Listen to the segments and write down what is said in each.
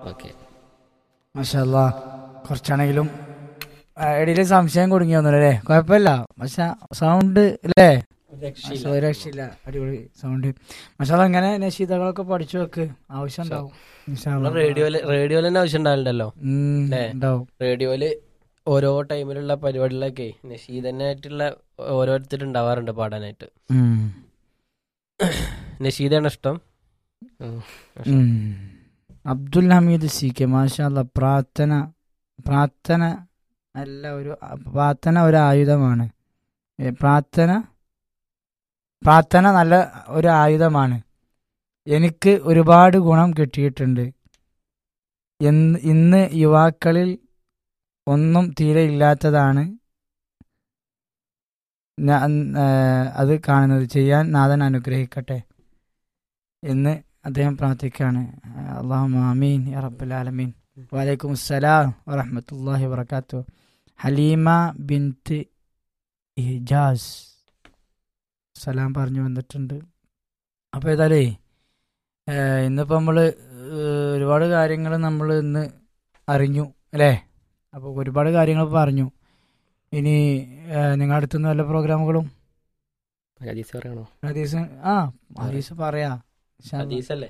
Okay. മാഷാ അല്ലാ. കുറച്ചാണെങ്കിലും ഇടയിൽ സംശയം കുടുങ്ങിയൊന്നുമില്ല അല്ലേ? കുഴപ്പമില്ല. പക്ഷെ സൗണ്ട് അല്ലേ ഒരു രക്ഷയില്ല. അടിപൊളി സൗണ്ട്. മാഷാ അല്ലാ. ഇങ്ങനെ നശീദകളൊക്കെ പഠിച്ചു വെക്ക്, ആവശ്യം ഉണ്ടാവും. റേഡിയോയിൽ തന്നെ ആവശ്യം ഉണ്ടാവില്ലല്ലോ. ഉണ്ടാവും. റേഡിയോയില് ഓരോ ടൈമിലുള്ള പരിപാടികളൊക്കെ നഷീദനായിട്ടുള്ള ഓരോരുത്തരുണ്ടാവാറുണ്ട് പാടാനായിട്ട്. നഷീദാണ് ഇഷ്ടം. അബ്ദുൽ ഹമീദ് സി കെ മാഷാ അല്ലാ. പ്രാർത്ഥന അല്ല പ്രാർത്ഥന ഒരു ആയുധമാണ്. പ്രാർത്ഥന നല്ല ഒരു ആയുധമാണ്. എനിക്ക് ഒരുപാട് ഗുണം കിട്ടിയിട്ടുണ്ട്. ഇന്ന് യുവാക്കളിൽ ഒന്നും തീരെ ഇല്ലാത്തതാണ് അത് കാണുന്നത്. ചെയ്യാൻ നാഥൻ അനുഗ്രഹിക്കട്ടെ എന്ന് അദ്ദേഹം പ്രാർത്ഥിക്കുകയാണ്. അല്ലാഹുമ്മ ആമീൻ യാ റബ്ബൽ ആലമീൻ. വലൈക്കും അസ്സലാം വറഹ്മത്തുള്ളാഹി വബറകാതുഹു. ഹലീമ ബിൻത്ത് ഇജാസ് സലാം പറഞ്ഞു വന്നിട്ടുണ്ട്. അപ്പോൾ ഏതായാലേ ഇന്നിപ്പോൾ നമ്മൾ ഒരുപാട് കാര്യങ്ങൾ നമ്മൾ ഇന്ന് അറിഞ്ഞു അല്ലേ? അപ്പോൾ ഒരുപാട് കാര്യങ്ങൾ പറഞ്ഞു. ഇനി നിങ്ങളുടെ അടുത്തുനിന്ന് വല്ല പ്രോഗ്രാമുകളും ഹദീസ് പറയണോ? ഹദീസ് പറയാ. ഹദീസല്ലേ?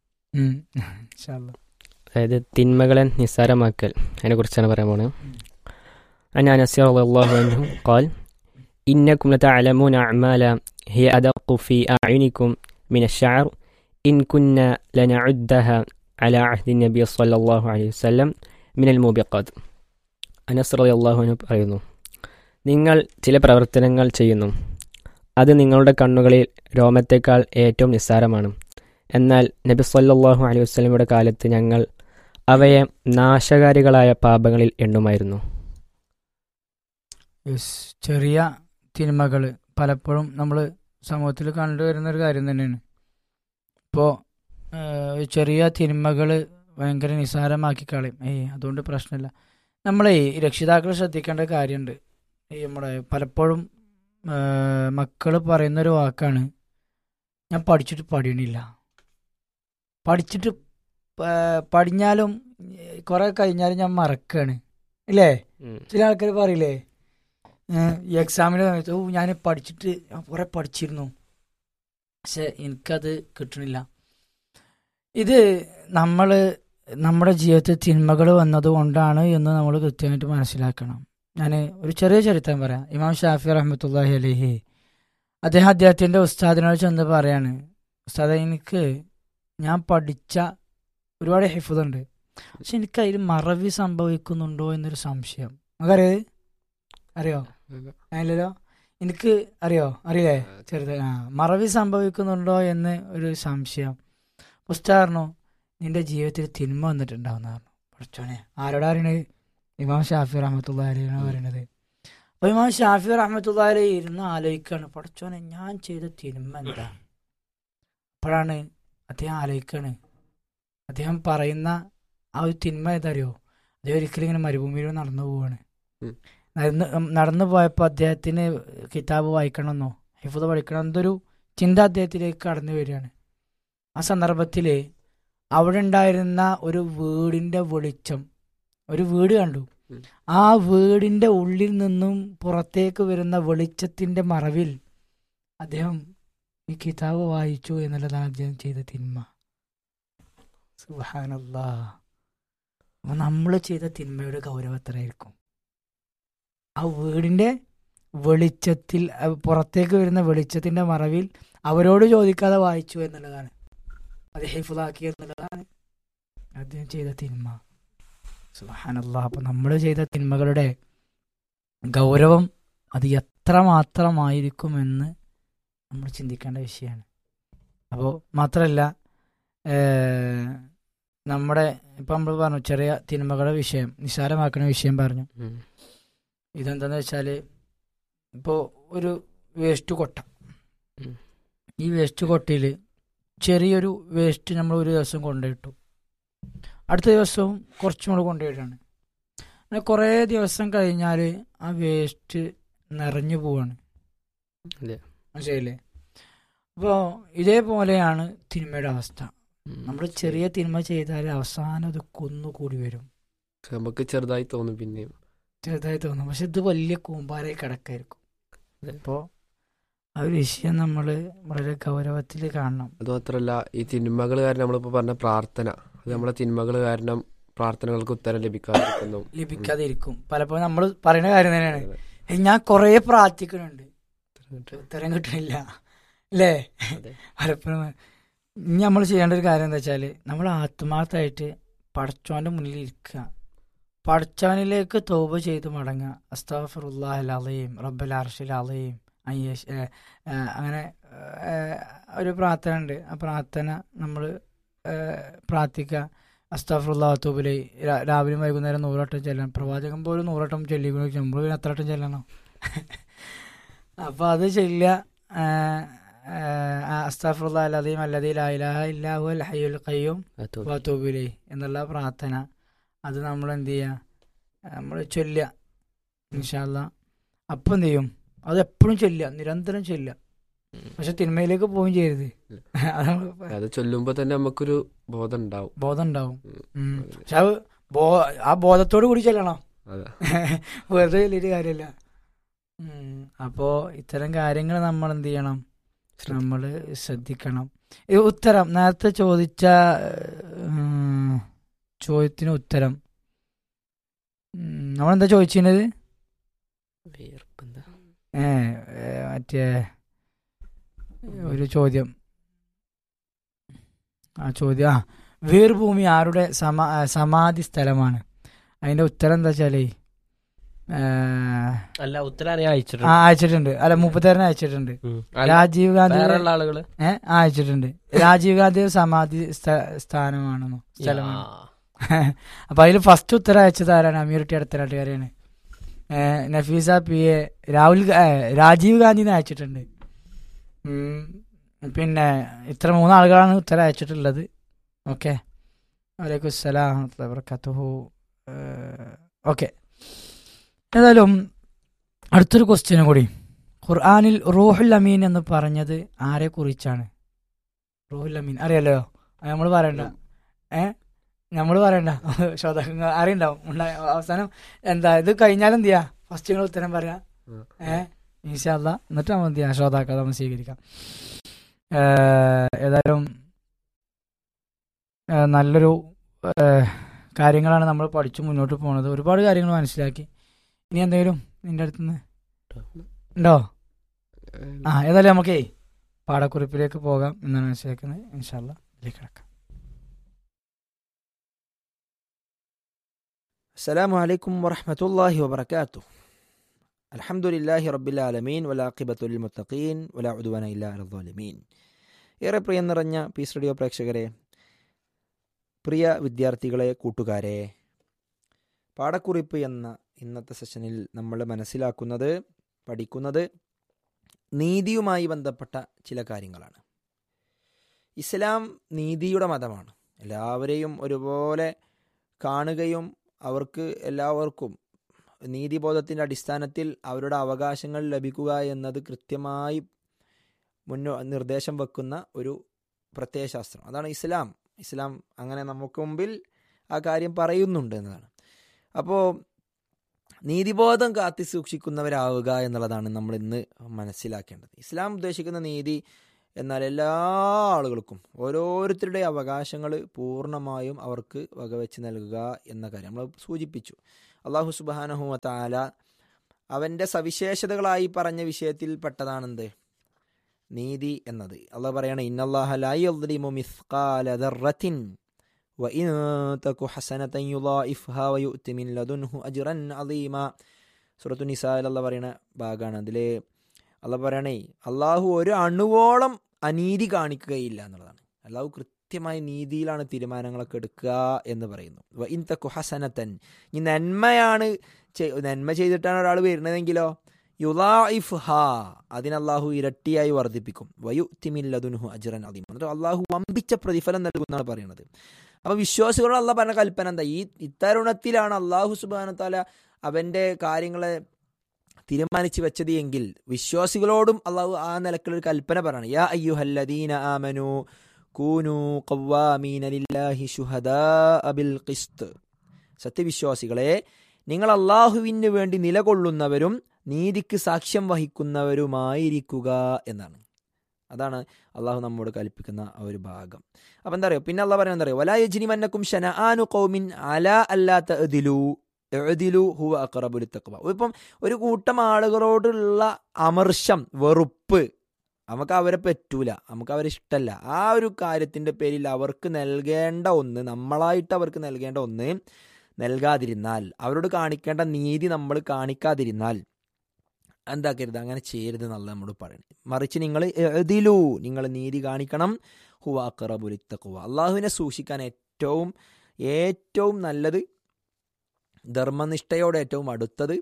അതായത് തിന്മകളെ നിസ്സാരമാക്കൽ, അതിനെ കുറിച്ചാണ് പറയാൻ പോണത്. അൻ അനസ് റളിയല്ലാഹു അൻഹു ഖാൽ ഇന്നകും ലതഅലമൂന അഅമാല ഹിയ അദഖു ഫീ അഅയുനികും മിന അശ്ശഅർ ഇൻ കുന്ന ലനഉദ്ദഹ അലാ അഹ്ദി നബി സ്വല്ലല്ലാഹു അലൈഹി വസല്ലം മിനൽ മൂബിഖാത്ത്. അനസ് റളിയല്ലാഹു അൻഹു പറയുന്നു, നിങ്ങൾ ചില പ്രവർത്തനങ്ങൾ ചെയ്യുന്നു, അത് നിങ്ങളുടെ കണ്ണുകളിൽ രോമത്തേക്കാൾ ഏറ്റവും നിസ്സാരമാണ്. എന്നാൽ നബി സ്വല്ലല്ലാഹു അലൈഹി വസല്ലമയുടെ കാലത്ത് ഞങ്ങൾ അവയെ നാശകാരികളായ പാപങ്ങളിൽ എണ്ണുമായിരുന്നു. ചെറിയ തിന്മകൾ പലപ്പോഴും നമ്മൾ സമൂഹത്തിൽ കണ്ടുവരുന്നൊരു കാര്യം തന്നെയാണ്. ഇപ്പോൾ ചെറിയ തിന്മകൾ ഭയങ്കര നിസ്സാരമാക്കി കളയും. അതുകൊണ്ട് പ്രശ്നമില്ല. നമ്മളെ രക്ഷിതാക്കൾ ശ്രദ്ധിക്കേണ്ട കാര്യമുണ്ട്. നമ്മുടെ പലപ്പോഴും മക്കൾ പറയുന്നൊരു വാക്കാണ്, ഞാൻ പഠിച്ചിട്ട് പഠിയണില്ല. പഠിഞ്ഞാലും കുറെ കഴിഞ്ഞാലും ഞാൻ മറക്കാണ് ഇല്ലേ? ചില ആൾക്കാർ പറയില്ലേ, ഈ എക്സാമിന് സമയത്ത് ഞാൻ പഠിച്ചിട്ട് കുറെ പഠിച്ചിരുന്നു, പക്ഷെ എനിക്കത് കിട്ടണില്ല. ഇത് നമ്മുടെ ജീവിതത്തിൽ തിന്മകൾ വന്നതുകൊണ്ടാണ് എന്ന് നമ്മൾ കൃത്യമായിട്ട് മനസ്സിലാക്കണം. ഞാൻ ഒരു ചെറിയ ചരിത്രം പറയാം. ഇമാം ഷാഫി റഹ്മത്തുള്ളാഹി അലൈഹി അദ്ദേഹത്തിൻ്റെ ഉസ്താദിനോട് ചെന്ന് പറയാണ്, ഉസ്താദ് ഞാൻ പഠിച്ച ഒരുപാട് ഹിഫ്ദുണ്ട്, പക്ഷെ എനിക്ക് അതിൽ മറവി സംഭവിക്കുന്നുണ്ടോ എന്നൊരു സംശയം. അറിയോ? അതിലോ എനിക്ക് അറിയില്ലേ? ചെറുത് മറവി സംഭവിക്കുന്നുണ്ടോ എന്ന് ഒരു സംശയം. ഉസ്താദ് പറഞ്ഞു, നിന്റെ ജീവിതത്തിൽ തിന്മ വന്നിട്ടുണ്ടാവുന്ന പറഞ്ഞു. പഠിച്ചോനെ ആരോടാ അറിയണത്? ഇമാം ഷാഫി റഹ്മത്തുള്ളാഹി അലൈഹിയാണ് പറയണത്. അപ്പോൾ ഇമാം ഷാഫി റഹ്മത്തുള്ളാഹി അലൈഹി ഇരുന്ന് ആലോചിക്കുകയാണ്, പഠിച്ചോനെ ഞാൻ ചെയ്ത തിന്മ എന്താ? അപ്പോഴാണ് അദ്ദേഹം ആലോചിക്കുകയാണ്. അദ്ദേഹം പറയുന്ന ആ ഒരു തിന്മ ഏതറിയോ? അദ്ദേഹം ഒരിക്കലും ഇങ്ങനെ മരുഭൂമിയിൽ നടന്നു പോവുകയാണ്. നടന്നു പോയപ്പോൾ അദ്ദേഹത്തിന് കിതാബ് വായിക്കണമെന്നോ ഹിഫ്ദ് പഠിക്കണം എന്തൊരു ചിന്ത അദ്ദേഹത്തിലേക്ക് കടന്നു വരികയാണ്. ആ സന്ദർഭത്തിൽ അവിടെ ഉണ്ടായിരുന്ന ഒരു വീടിൻ്റെ വെളിച്ചം, ഒരു വീട് കണ്ടു. ആ വീടിൻ്റെ ഉള്ളിൽ നിന്നും പുറത്തേക്ക് വരുന്ന വെളിച്ചത്തിൻ്റെ മറവിൽ അദ്ദേഹം ഈ കിതാബ് വായിച്ചു എന്നുള്ളതാണ് അദ്ദേഹം ചെയ്ത തിന്മ. സുബ്ഹാനല്ലാഹ്. അപ്പം നമ്മൾ ചെയ്ത തിന്മയുടെ ഗൗരവം എത്രയായിരിക്കും? ആ വീടിൻ്റെ വെളിച്ചത്തിൽ പുറത്തേക്ക് വരുന്ന വെളിച്ചത്തിൻ്റെ മറവിൽ അവരോട് ചോദിക്കാതെ വായിച്ചു എന്നുള്ളതാണ്, അത് ഹിഫ്ളാക്കി എന്നുള്ളതാണ് അദ്ദേഹം ചെയ്ത തിന്മ. സുബ്ഹാനല്ലാഹ്. അപ്പം നമ്മൾ ചെയ്ത തിന്മകളുടെ ഗൗരവം അത് എത്രമാത്രമായിരിക്കുമെന്ന് നമ്മൾ ചിന്തിക്കേണ്ട വിഷയമാണ്. അപ്പോൾ മാത്രമല്ല, നമ്മുടെ ഇപ്പം നമ്മൾ പറഞ്ഞു ചെറിയ തിന്മകളുടെ വിഷയം, നിസ്സാരമാക്കുന്ന വിഷയം പറഞ്ഞു. ഇതെന്താണെന്ന് വെച്ചാൽ, ഇപ്പോൾ ഒരു വേസ്റ്റ് കൊട്ട, ഈ വേസ്റ്റ് കൊട്ടയിൽ ചെറിയൊരു വേസ്റ്റ് നമ്മൾ ഒരു ദിവസം കൊണ്ടുപോയിട്ടു, അടുത്ത ദിവസവും കുറച്ചും കൂടെ കൊണ്ടുപോയിട്ടാണ്. അങ്ങനെ കുറേ ദിവസം കഴിഞ്ഞാൽ ആ വേസ്റ്റ് നിറഞ്ഞു പോവാണ്. മനസ്സിലായില്ലേ? അപ്പോൾ ഇതേപോലെയാണ് തിന്മയുടെ അവസ്ഥ. നമ്മൾ ചെറിയ തിന്മ ചെയ്താൽ അവസാനം അത് കുന്നുകൂടി വരും. നമുക്ക് ചെറുതായി തോന്നും, പിന്നെയും ചെറുതായി തോന്നും, പക്ഷെ ഇത് വലിയ കൂമ്പാരായി കിടക്കായിരിക്കും. അപ്പോൾ ആ ഒരു വിഷയം നമ്മൾ വളരെ ഗൗരവത്തിൽ കാണണം. അത് മാത്രമല്ല, ഈ തിന്മകൾ കാരണം നമ്മളിപ്പോൾ പറഞ്ഞ പ്രാർത്ഥന, അത് നമ്മളെ തിന്മകൾ കാരണം പ്രാർത്ഥനകൾക്ക് ഉത്തരം ലഭിക്കാതിരിക്കും. പലപ്പോഴും നമ്മൾ പറയുന്ന കാര്യം തന്നെയാണ്, ഞാൻ കുറേ പ്രാർത്ഥിക്കുന്നുണ്ട്, ഉത്തരം കിട്ടണില്ല, അല്ലേ? പലപ്പോഴും ഇനി നമ്മൾ ചെയ്യേണ്ട ഒരു കാര്യം എന്താ വെച്ചാൽ, നമ്മൾ ആത്മാർത്ഥമായിട്ട് പടച്ചോൻ്റെ മുന്നിൽ ഇരിക്കുക, പടച്ചോനിലേക്ക് തൗബ ചെയ്ത് മടങ്ങുക. അസ്തഗ്ഫിറുല്ലാഹൽ അളീം റബ്ബൽ അർശിൽ അളീം അങ്ങനെ ഒരു പ്രാർത്ഥന ഉണ്ട്. ആ പ്രാർത്ഥന നമ്മൾ പ്രാർത്ഥിക്കുക. അസ്തഗ്ഫിറുല്ലാഹ് വഅതൂബു ഇലൈഹി രാവിലെയും വൈകുന്നേരം 100 വട്ടം ചെല്ലണം. പ്രവാചകൻ പോലും 100 വട്ടം ചൊല്ലിക്കുന്നു, നമ്മൾ പിന്നെ എത്ര വട്ടം ചെല്ലണം? അപ്പോൾ അത് ചൊല്ലുക. അസ്തഗ്ഫിറുല്ലാഹൽ അളീം അല്ലദീ ലാ ഇലാഹ ഇല്ലാ ഹുവൽ ഹയ്യുൽ ഖയ്യൂം വഅതൂബു ഇലൈഹി എന്നുള്ള പ്രാർത്ഥന അത് നമ്മൾ എന്ത് ചെയ്യുക, നമ്മൾ ചൊല്ലുക ഇൻഷാ അല്ലാഹ്. അപ്പം എന്ത് ചെയ്യും, അത് എപ്പോഴും ചൊല്ലുക, നിരന്തരം ചൊല്ലുക. പക്ഷെ തിന്മയിലേക്ക് പോവുകയും ചെയ്യരുത്. അത് ചൊല്ലുമ്പോ തന്നെ നമുക്കൊരു ബോധം ഉണ്ടാവും. പക്ഷെ അത് ആ ബോധത്തോട് കൂടി ചെല്ലണം, വെറുതെ ചൊല്ലിയിട്ട് കാര്യമില്ല. അപ്പോ ഇത്തരം കാര്യങ്ങൾ നമ്മൾ എന്ത് ചെയ്യണം, നമ്മൾ ശ്രദ്ധിക്കണം. ഉത്തരം നേരത്തെ ചോദിച്ച ചോദ്യത്തിന് ഉത്തരം നമ്മളെന്താ ചോദിച്ചിരുന്നത്? മറ്റേ ഒരു ചോദ്യം, വീർഭൂമി ആരുടെ സമാധി സ്ഥലമാണ്? അതിന്റെ ഉത്തരം എന്താ വെച്ചാലേ, അല്ല ഉത്തരം അയച്ചിട്ടുണ്ട്. അല്ല, 30 അയച്ചിട്ടുണ്ട്. രാജീവ് ഗാന്ധി അയച്ചിട്ടുണ്ട്. രാജീവ് ഗാന്ധി സമാധി സ്ഥാനമാണെന്നോ സ്ഥലമാണ്. അപ്പൊ അതിൽ ഫസ്റ്റ് ഉത്തരം അയച്ചത് ആരാണ്? അമീർട്ടി അടുത്തനാട്ടുകാരെയാണ്. നഫീസ PA രാജീവ് ഗാന്ധിന്ന് അയച്ചിട്ടുണ്ട്. പിന്നെ ഇത്ര 3 ആളുകളാണ് ഉത്തരം അയച്ചിട്ടുള്ളത്. ഓക്കെ, വലൈക്കും അസ്സലാം വറഹ്മത്തുള്ളാഹി വബറകാതുഹു. ഓക്കെ, ഏതായാലും അടുത്തൊരു ക്വസ്റ്റ്യനും കൂടി. ഖുർആനിൽ റൂഹുൽ അമീൻ എന്ന് പറഞ്ഞത് ആരെ കുറിച്ചാണ്? റൂഹുൽ അമീൻ അറിയാലോ, നമ്മൾ പറയണ്ട, നമ്മൾ പറയണ്ട, ശ്രോതാക്കൾ അറിയണ്ടാവും. അവസാനം എന്താ ഇത് കഴിഞ്ഞാലും എന്ത് ചെയ്യാ, ഫസ്റ്റ് നിങ്ങൾ ഉത്തരം പറയാ, ഇൻഷാ അല്ലാഹ്. എന്നിട്ട് നമ്മൾ എന്ത് ചെയ്യാം, ശ്രോതാക്കൾ നമ്മൾ സ്വീകരിക്കാം. ഏതായാലും നല്ലൊരു കാര്യങ്ങളാണ് നമ്മൾ പഠിച്ചു മുന്നോട്ട് പോകുന്നത്. ഒരുപാട് കാര്യങ്ങൾ മനസ്സിലാക്കി. ഇനി എന്തെങ്കിലും നിന്റെ അടുത്തുനിന്ന് ഉണ്ടോ? ഏതായാലും നമുക്കേ പാഠക്കുറിപ്പിലേക്ക് പോകാം എന്നാണ് മനസ്സിലാക്കുന്നത്. ഇൻഷാ അല്ലാഹ് ഇതിലേക്ക് കിടക്കാം. അസ്സലാമു അലൈക്കും വറഹ്മത്തുള്ളാഹി വബറകാതുഹു. അൽഹംദുലില്ലാഹി റബ്ബിൽ ആലമീൻ വലാഖിബത്തുൽ ലിൽ മുത്തഖീൻ വലാ ഉദ്വാന ഇല്ലാ അലൽ ളാലിമീൻ. ഏറെ പ്രിയം നിറഞ്ഞ പീസ് റേഡിയോ പ്രേക്ഷകരെ, പ്രിയ വിദ്യാർത്ഥികളെ, കൂട്ടുകാരെ, പാഠക്കുറിപ്പ് എന്ന ഇന്നത്തെ സെഷനിൽ നമ്മൾ മനസ്സിലാക്കുന്നത്, പഠിക്കുന്നത് നീതിയുമായി ബന്ധപ്പെട്ട ചില കാര്യങ്ങളാണ്. ഇസ്ലാം നീതിയുടെ മതമാണ്. എല്ലാവരെയും ഒരുപോലെ കാണുകയും അവർക്ക് എല്ലാവർക്കും നീതിബോധത്തിൻ്റെ അടിസ്ഥാനത്തിൽ അവരുടെ അവകാശങ്ങൾ ലഭിക്കുക എന്നത് കൃത്യമായി നിർദ്ദേശം വെക്കുന്ന ഒരു പ്രത്യയശാസ്ത്രം. അതാണ് ഇസ്ലാം. ഇസ്ലാം അങ്ങനെ നമുക്ക് മുമ്പിൽ ആ കാര്യം പറയുന്നുണ്ട് എന്നതാണ്. അപ്പോൾ നീതിബോധം കാത്തി സൂക്ഷിക്കുന്നവരാവുക എന്നുള്ളതാണ് നമ്മൾ ഇന്ന് മനസ്സിലാക്കേണ്ടത്. ഇസ്ലാം ഉദ്ദേശിക്കുന്ന നീതി എന്നാൽ എല്ലാ ആളുകൾക്കും ഓരോരുത്തരുടെ അവകാശങ്ങൾ പൂർണ്ണമായും അവർക്ക് വകവെച്ച് നൽകുക എന്ന കാര്യം നമ്മൾ സൂചിപ്പിച്ചു. അല്ലാഹു സുബ്ഹാനഹു വ തആല അവൻ്റെ സവിശേഷതകളായി പറഞ്ഞ വിഷയത്തിൽ പെട്ടതാണെന്ത്? നീതി എന്നത്. അള്ളാഹു പറയാണ്, ഇന്നല്ലാഹ ലാ യദ്ലിമു മിസ്ഖാല ദർറത്തിൻ വഇൻ തകു ഹസനതൻ യുളാഇഫ്ഹാ വയുഅതി മിൻ ലദുൻഹു അജ്റൻ അളീമ. സൂറത്തുൻ നിസായിൽ അള്ളാഹു പറയുന്ന ഭാഗമാണ്. അതിൽ അള്ളാഹു പറയണേ, അള്ളാഹു ഒരു അണുവോളം അനീതി കാണിക്കുകയില്ല എന്നുള്ളതാണ്. അള്ളാഹു കൃത്യമായ നീതിയിലാണ് തീരുമാനങ്ങളൊക്കെ എടുക്കുക എന്ന് പറയുന്നു. വഇൻ തകു ഹസനതൻ, ഈ നന്മയാണ്, നന്മ ചെയ്തിട്ടാണ് ഒരാൾ വരുന്നതെങ്കിലോ യുളാഇഫ്ഹാ, അതിനല്ലാഹു ഇരട്ടിയായി വർദ്ധിപ്പിക്കും. വയുഅതി മിൻ ലദുൻഹു അജ്റൻ അളീം, എന്നിട്ട് അള്ളാഹു വമ്പിച്ച പ്രതിഫലം നൽകുന്നതാണ് പറയുന്നത്. അപ്പോൾ വിശ്വാസികളോട് അള്ളാഹു പറഞ്ഞ കൽപ്പന എന്താ? ഈ ഇത്തരുണത്തിലാണ് അള്ളാഹു സുബ്ഹാനഹു വ തആല അവൻ്റെ കാര്യങ്ങളെ തീരുമാനിച്ച് വെച്ചത് എങ്കിൽ വിശ്വാസികളോടും അള്ളാഹു ആ നിലക്കുള്ളൊരു കൽപ്പന പറയണം. യാ അയ്യുഹല്ലദീന ആമനു കൂനൂ ഖവ്വാമീന ലില്ലാഹി ശുഹദാഅ ബിൽ ഖിസ്ത്. സത്യവിശ്വാസികളെ, നിങ്ങൾ അള്ളാഹുവിന് വേണ്ടി നിലകൊള്ളുന്നവരും നീതിക്ക് സാക്ഷ്യം വഹിക്കുന്നവരുമായിരിക്കുക എന്നാണ്. അതാണ് അള്ളാഹു നമ്മോട് കൽപ്പിക്കുന്ന ആ ഒരു ഭാഗം. അപ്പം എന്താ പറയുക, പിന്നെ അള്ളാഹ് പറയുന്നത് എന്താ പറയുക, വലാ യജ്രിമന്നക്കും ശനആനു ഖൗമിൻ അലാ അല്ലാ തഅദിലു ഇഅ്ദിലു ഹുവ അഖറബു ലിത്തഖ്വ. ഇപ്പം ഒരു കൂട്ടം ആളുകളോടുള്ള അമർഷം, വെറുപ്പ്, നമുക്ക് അവരെ പറ്റൂല, നമുക്ക് അവരെ ഇഷ്ടമല്ല, ആ ഒരു കാര്യത്തിൻ്റെ പേരിൽ അവർക്ക് നൽകേണ്ട ഒന്ന്, നമ്മളായിട്ട് അവർക്ക് നൽകേണ്ട ഒന്ന് നൽകാതിരുന്നാൽ, അവരോട് കാണിക്കേണ്ട നീതി നമ്മൾ കാണിക്കാതിരുന്നാൽ എന്താക്കരുത്, അങ്ങനെ ചെയ്യരുത് എന്നല്ല നമ്മോട് പറയുന്നത്. മറിച്ച് നിങ്ങൾ എഴുതിലൂ, നിങ്ങൾ നീതി കാണിക്കണം. ഹുവ അഖറബു ലിത്തഖ്വ. അള്ളാഹുവിനെ സൂക്ഷിക്കാൻ ഏറ്റവും നല്ലത്, ധർമ്മനിഷ്ഠയോടെ ഏറ്റവും അടുത്തത്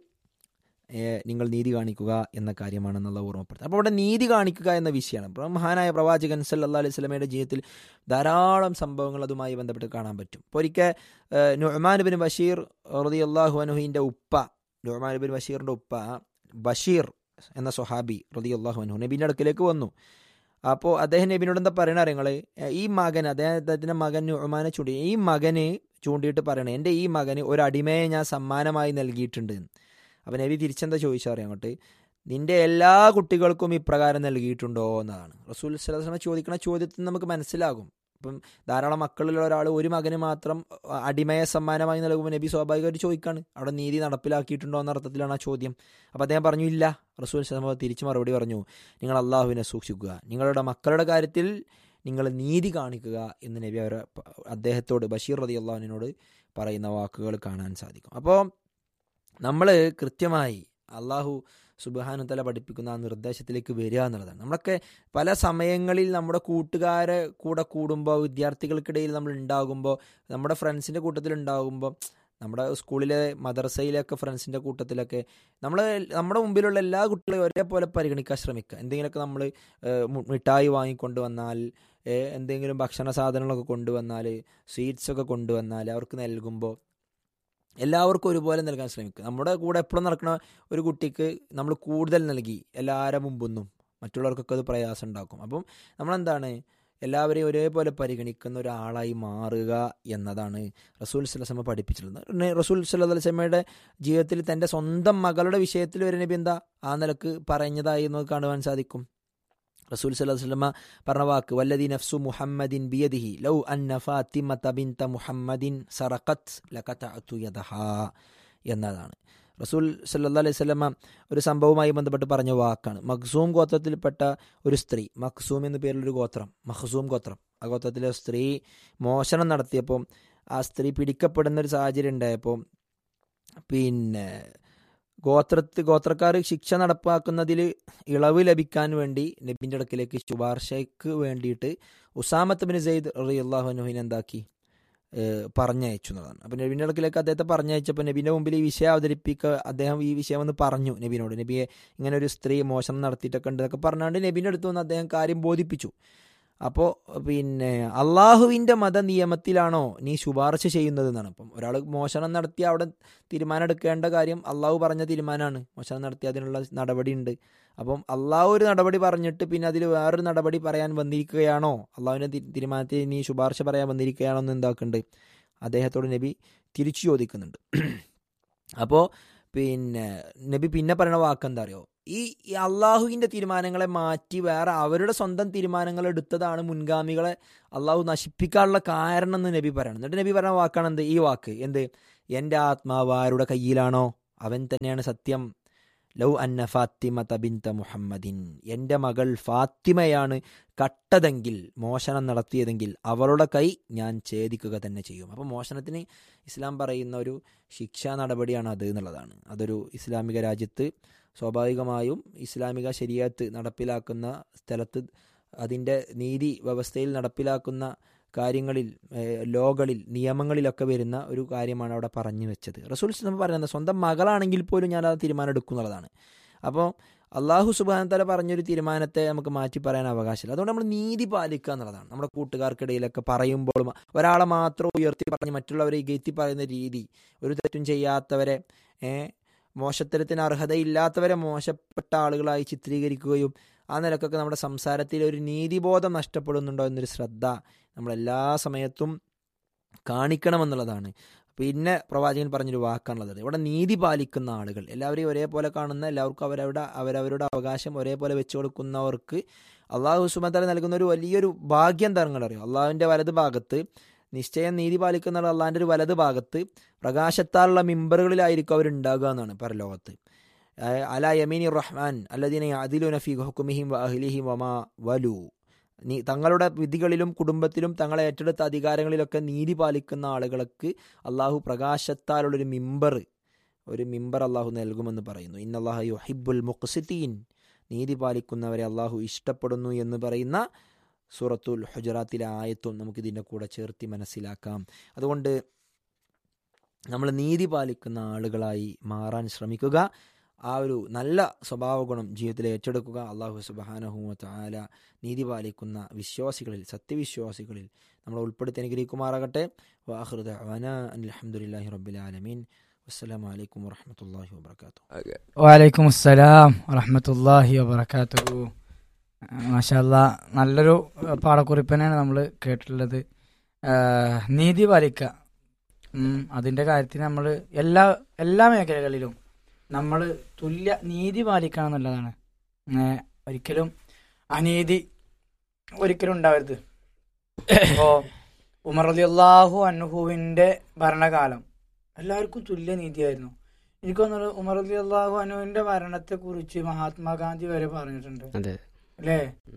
നിങ്ങൾ നീതി കാണിക്കുക എന്ന കാര്യമാണെന്നുള്ള ഓർമ്മപ്പെടുത്തുന്നത്. അപ്പോൾ അവിടെ നീതി കാണിക്കുക എന്ന വിഷയമാണ്. അപ്പോൾ മഹാനായ പ്രവാചകൻ സല്ലല്ലാഹു അലൈഹി വസല്ലമയുടെ ജീവിതത്തിൽ ധാരാളം സംഭവങ്ങൾ അതുമായി ബന്ധപ്പെട്ട് കാണാൻ പറ്റും. ഇപ്പോൾ ഒരിക്കൽ നുഅ്മാൻ ഇബ്നു ബഷീർ റളിയല്ലാഹു അൻഹുവിൻ്റെ ഉപ്പ, നുഅ്മാൻ ഇബ്നു ബഷീറിൻ്റെ ഉപ്പ ബഷീർ എന്ന സ്വഹാബി റളിയല്ലാഹു അൻഹു നബിൻ്റെ അടുക്കലേക്ക് വന്നു. അപ്പോൾ അദ്ദേഹം നബിനോട് എന്താ പറയണ അറിയങ്ങൾ, ഈ മകൻ, അദ്ദേഹത്തിൻ്റെ മകൻ നുഅ്മാനെ ചൂണ്ടി, ഈ മകന് ചൂണ്ടിയിട്ട് പറയണേ, എൻ്റെ ഈ മകന് ഒരു അടിമയെ ഞാൻ സമ്മാനമായി നൽകിയിട്ടുണ്ട്. അപ്പം നബി തിരിച്ചെന്താ ചോദിച്ചാൽ അറിയാം അങ്ങോട്ട്, നിൻ്റെ എല്ലാ കുട്ടികൾക്കും ഇപ്രകാരം നൽകിയിട്ടുണ്ടോ എന്നതാണ്. റസൂൽ സല്ലല്ലാഹു അലൈഹി വസല്ലം ചോദിക്കുന്ന ചോദ്യത്തിൽ നമുക്ക് മനസ്സിലാകും. ഇപ്പം ധാരാളം മക്കളുള്ള ഒരാൾ ഒരു മകന് മാത്രം അടിമയെ സമ്മാനമായി നൽകുമ്പോൾ നബി സ്വാഭാവികമായിട്ട് ചോദിക്കാണ്, അവിടെ നീതി നടപ്പിലാക്കിയിട്ടുണ്ടോ എന്ന അർത്ഥത്തിലാണ് ആ ചോദ്യം. അപ്പോൾ അദ്ദേഹം പറഞ്ഞു ഇല്ല. റസൂൽ സല്ലല്ലാഹു അലൈഹി വസല്ലം തിരിച്ച് മറുപടി പറഞ്ഞു, നിങ്ങൾ അള്ളാഹുവിനെ സൂക്ഷിക്കുക, നിങ്ങളുടെ മക്കളുടെ കാര്യത്തിൽ നിങ്ങൾ നീതി കാണിക്കുക എന്ന് നബി അദ്ദേഹത്തോട്, ബഷീർ റളിയല്ലാഹു അൻഹുവിനോട് പറയുന്ന വാക്കുകൾ കാണാൻ സാധിക്കും. അപ്പോൾ നമ്മൾ കൃത്യമായി അള്ളാഹു സുബ്ഹാനഹു തആല പഠിപ്പിക്കുന്ന ആ നിർദ്ദേശത്തിലേക്ക് വരിക എന്നുള്ളതാണ്. നമ്മളൊക്കെ പല സമയങ്ങളിൽ നമ്മുടെ കൂട്ടുകാരെ കൂടെ കൂടുമ്പോൾ, വിദ്യാർത്ഥികൾക്കിടയിൽ നമ്മൾ ഉണ്ടാകുമ്പോൾ, നമ്മുടെ ഫ്രണ്ട്സിൻ്റെ കൂട്ടത്തിൽ ഉണ്ടാകുമ്പോൾ, നമ്മുടെ സ്കൂളിലെ മദ്രസയിലൊക്കെ ഫ്രണ്ട്സിൻ്റെ കൂട്ടത്തിലൊക്കെ നമ്മുടെ മുമ്പിലുള്ള എല്ലാ കുട്ടികളെയും ഒരേപോലെ പരിഗണിക്കാൻ ശ്രമിക്കുക. എന്തെങ്കിലുമൊക്കെ നമ്മൾ മിഠായി വാങ്ങിക്കൊണ്ട് വന്നാൽ, എന്തെങ്കിലും ഭക്ഷണ സാധനങ്ങളൊക്കെ കൊണ്ടുവന്നാൽ, സ്വീറ്റ്സൊക്കെ കൊണ്ടുവന്നാൽ അവർക്ക് നൽകുമ്പോൾ എല്ലാവർക്കും ഒരുപോലെ നൽകാൻ ശ്രമിക്കുക. നമ്മുടെ കൂടെ എപ്പോഴും നടക്കുന്ന ഒരു കുട്ടിക്ക് നമ്മൾ കൂടുതൽ നൽകി എല്ലാവരുടെ മുമ്പൊന്നും മറ്റുള്ളവർക്കൊക്കെ അത് പ്രയാസം ഉണ്ടാക്കും. അപ്പം നമ്മളെന്താണ്, എല്ലാവരെയും ഒരേപോലെ പരിഗണിക്കുന്ന ഒരാളായി മാറുക എന്നതാണ് റസൂൽ സല്ലല്ലാഹു അലൈഹി വസല്ലം പഠിപ്പിച്ചിട്ടുള്ളത്. റസൂൽ സല്ലല്ലാഹു അലൈഹി വസല്ലമയുടെ ജീവിതത്തിൽ തൻ്റെ സ്വന്തം മകളുടെ വിഷയത്തിൽ ഒരു നബി എന്താ ആ നിലക്ക് പറഞ്ഞതായി നമുക്ക് കാണുവാൻ സാധിക്കും. റസൂൽ സല്ലല്ലാഹു അലൈഹി വസല്ലം പറഞ്ഞ വാക്ക്, വല്ലദി നഫ്സു മുഹമ്മദിൻ ബിയദിഹി ലൗ അന്ന ഫാത്തിമത ബിൻത മുഹമ്മദിൻ സറഖത് ലഖതഅതു യദഹാ എന്നതാണ്. റസൂൽ സല്ലല്ലാഹു അലൈഹി വസല്ലം ഒരു സംഭവവുമായി ബന്ധപ്പെട്ട് പറഞ്ഞ വാക്കാണ്. മഖ്സൂം ഗോത്രത്തിൽപ്പെട്ട ഒരു സ്ത്രീ, മഖ്സൂം എന്ന പേരിലൊരു ഗോത്രം, മഖ്സൂം ഗോത്രം, ആ ഗോത്രത്തിലെ സ്ത്രീ മോഷണം നടത്തിയപ്പോൾ ആ സ്ത്രീ പിടിക്കപ്പെടുന്നൊരു സാഹചര്യം ഉണ്ടായപ്പോൾ പിന്നെ ഗോത്രക്കാർ ശിക്ഷ നടപ്പാക്കുന്നതിൽ ഇളവ് ലഭിക്കാൻ വേണ്ടി നബിൻ്റെ അടുക്കിലേക്ക് ശുപാർശയ്ക്ക് വേണ്ടിയിട്ട് ഉസാമത്ത് ബിൻ സെയ്ദ് റളിയല്ലാഹു അൻഹുവിനെ എന്താക്കി, പറഞ്ഞയച്ചു എന്നതാണ്. അപ്പോൾ നബിൻ്റെ അടുക്കിലേക്ക് അദ്ദേഹത്തെ പറഞ്ഞയച്ചപ്പോൾ നബിൻ്റെ മുമ്പിൽ ഈ വിഷയം അവതരിപ്പിക്കുക, അദ്ദേഹം ഈ വിഷയം ഒന്ന് പറഞ്ഞു നബിനോട്, നബിയെ ഇങ്ങനെ ഒരു സ്ത്രീ മോശം നടത്തിയിട്ടൊക്കെ ഉണ്ട് എന്നൊക്കെ പറഞ്ഞുകൊണ്ട് നബിൻ്റെ അടുത്ത് വന്ന് അദ്ദേഹം കാര്യം ബോധിപ്പിച്ചു. അപ്പോൾ പിന്നെ അള്ളാഹുവിൻ്റെ മത നിയമത്തിലാണോ നീ ശുപാർശ ചെയ്യുന്നത് എന്നാണ്. അപ്പം ഒരാൾ മോഷണം നടത്തി അവിടെ തീരുമാനം എടുക്കേണ്ട കാര്യം അള്ളാഹു പറഞ്ഞ തീരുമാനമാണ്. മോഷണം നടത്തി അതിനുള്ള നടപടി ഉണ്ട്. അപ്പം അള്ളാഹു ഒരു നടപടി പറഞ്ഞിട്ട് പിന്നെ അതിൽ വേറൊരു നടപടി പറയാൻ വന്നിരിക്കുകയാണോ, അള്ളാഹുവിൻ്റെ തീരുമാനത്തിൽ നീ ശുപാർശ പറയാൻ വന്നിരിക്കുകയാണോ എന്ന് എന്താക്കുന്നുണ്ട് അദ്ദേഹത്തോട് നബി തിരിച്ചു ചോദിക്കുന്നുണ്ട്. അപ്പോൾ പിന്നെ നബി പിന്നെ പറയുന്ന വാക്കെന്താ അറിയോ, ഈ അള്ളാഹുവിൻ്റെ തീരുമാനങ്ങളെ മാറ്റി വേറെ അവരുടെ സ്വന്തം തീരുമാനങ്ങൾ എടുത്തതാണ് മുൻഗാമികളെ അള്ളാഹു നശിപ്പിക്കാനുള്ള കാരണം എന്ന് നബി പറയണം. എന്നിട്ട് നബി പറയുന്ന വാക്കാണ് എന്ത്, ഈ വാക്ക് എന്ത്, എൻ്റെ ആത്മാവ് ആരുടെ കയ്യിലാണോ അവൻ തന്നെയാണ് സത്യം. ലൗ അന്ന ഫാത്തിമത ബിൻത മുഹമ്മദിൻ, എൻ്റെ മകൾ ഫാത്തിമയാണ് കട്ടതെങ്കിൽ, മോഷണം നടത്തിയതെങ്കിൽ അവളുടെ കൈ ഞാൻ ഛേദിക്കുക തന്നെ ചെയ്യും. അപ്പോൾ മോഷണത്തിന് ഇസ്ലാം പറയുന്ന ഒരു ശിക്ഷാ നടപടിയാണ് അത് എന്നുള്ളതാണ്. അതൊരു ഇസ്ലാമിക രാജ്യത്ത് സ്വാഭാവികമായും ഇസ്ലാമിക ശരീഅത്ത് നടപ്പിലാക്കുന്ന സ്ഥലത്ത് അതിൻ്റെ നീതി വ്യവസ്ഥയിൽ നടപ്പിലാക്കുന്ന കാര്യങ്ങളിൽ, ലോകളിൽ, നിയമങ്ങളിലൊക്കെ വരുന്ന ഒരു കാര്യമാണ് അവിടെ പറഞ്ഞു വെച്ചത്. റസൂൽ നമ്മൾ പറയുന്നത് സ്വന്തം മകളാണെങ്കിൽ പോലും ഞാൻ ആ തീരുമാനം എടുക്കും എന്നുള്ളതാണ്. അപ്പോൾ അള്ളാഹു സുബ്ഹാനഹു തആല പറഞ്ഞൊരു തീരുമാനത്തെ നമുക്ക് മാറ്റി പറയാൻ അവകാശമില്ല. അതുകൊണ്ട് നമ്മൾ നീതി പാലിക്കുക എന്നുള്ളതാണ്. നമ്മുടെ കൂട്ടുകാർക്കിടയിലൊക്കെ പറയുമ്പോഴും ഒരാളെ മാത്രം ഉയർത്തി പറഞ്ഞ് മറ്റുള്ളവരെ ഇകഴ്ത്തി പറയുന്ന രീതി, ഒരു തെറ്റും ചെയ്യാത്തവരെ, മോശത്തരത്തിന് അർഹതയില്ലാത്തവരെ മോശപ്പെട്ട ആളുകളായി ചിത്രീകരിക്കുകയും ആ നിലക്കൊക്കെ നമ്മുടെ സംസാരത്തിൽ ഒരു നീതിബോധം നഷ്ടപ്പെടുന്നുണ്ടോ എന്നൊരു ശ്രദ്ധ നമ്മളെല്ലാ സമയത്തും കാണിക്കണമെന്നുള്ളതാണ്. പിന്നെ പ്രവാചകൻ പറഞ്ഞൊരു വാക്കാണുള്ളത്, ഇവിടെ നീതി പാലിക്കുന്ന ആളുകൾ, എല്ലാവരെയും ഒരേപോലെ കാണുന്ന, എല്ലാവർക്കും അവരവരുടെ അവകാശം ഒരേപോലെ വെച്ചു കൊടുക്കുന്നവർക്ക് അള്ളാഹു സുബ്ഹാനഹു വ തആല നൽകുന്ന ഒരു വലിയൊരു ഭാഗ്യം എന്താണെന്ന് അറിയാം. അള്ളാഹുവിൻ്റെ വലത് ഭാഗത്ത്, നിശ്ചയം നീതി പാലിക്കുന്ന അള്ളാഹിൻ്റെ ഒരു വലത് ഭാഗത്ത് പ്രകാശത്താലുള്ള മിമ്പറുകളിലായിരിക്കും അവരുണ്ടാകുക എന്നാണ് പരലോകത്ത്. അലാ യമീനി റഹ്മാൻ അല്ലദീന യഅദിലൂന ഫീ ഹുക്മിഹിം വഅഹ്ലിഹിം വമാ വലു. തങ്ങളുടെ വിധികളിലും കുടുംബത്തിലും തങ്ങളെ ഏറ്റെടുത്ത അധികാരങ്ങളിലൊക്കെ നീതി പാലിക്കുന്ന ആളുകൾക്ക് അള്ളാഹു പ്രകാശത്താലുള്ളൊരു മിമ്പർ അള്ളാഹു നൽകുമെന്ന് പറയുന്നു. ഇന്നല്ലാഹ യുഹിബ്ബുൽ മുഖ്സിതീൻ, നീതി പാലിക്കുന്നവരെ അള്ളാഹു ഇഷ്ടപ്പെടുന്നു എന്ന് പറയുന്ന സൂറത്തുൽ ഹുജറാത്തിലെ ആയത്തും നമുക്കിതിൻ്റെ കൂടെ ചേർത്തി മനസ്സിലാക്കാം. അതുകൊണ്ട് നമ്മൾ നീതി പാലിക്കുന്ന ആളുകളായി മാറാൻ ശ്രമിക്കുക. ആ ഒരു നല്ല സ്വഭാവ ഗുണം ജീവിതത്തിൽ ഏറ്റെടുക്കുക. അള്ളാഹു സുബ്ഹാനഹു വ തആല നീതി പാലിക്കുന്ന വിശ്വാസികളിൽ, സത്യവിശ്വാസികളിൽ നമ്മളെ ഉൾപ്പെടുത്തി അനുഗ്രഹിക്കുമാറാകട്ടെ. വആഖിറു ദഅ്വാനാ അൽഹംദുലില്ലാഹി റബ്ബിൽ ആലമീൻ. വസ്സലാമു അലൈക്കും വറഹ്മത്തുള്ളാഹി വബറകാതുഹു. വഅലൈക്കും അസ്സലാം വറഹ്മത്തുള്ളാഹി വബറകാതുഹു. മാഷാ അല്ലാഹ്, നല്ലൊരു പാഠക്കുറിപ്പനെയാണ് നമ്മൾ കേട്ടിട്ടുള്ളത്. നീതി പാലിക്കുക, അതിൻ്റെ കാര്യത്തിൽ നമ്മൾ എല്ലാ മേഖലകളിലും നമ്മൾ തുല്യ നീതി പാലിക്കണം എന്നുള്ളതാണ്. ഒരിക്കലും അനീതി ഒരിക്കലും ഉണ്ടാവരുത്. ഇപ്പോൾ ഉമർ റളിയല്ലാഹു അൻഹുവിൻ്റെ ഭരണകാലം എല്ലാവർക്കും തുല്യ നീതിയായിരുന്നു. എനിക്ക് തോന്നുന്നു ഉമർ റളിയല്ലാഹു അൻഹുവിൻ്റെ ഭരണത്തെക്കുറിച്ച് മഹാത്മാഗാന്ധി വരെ പറഞ്ഞിട്ടുണ്ട്, അല്ലേ?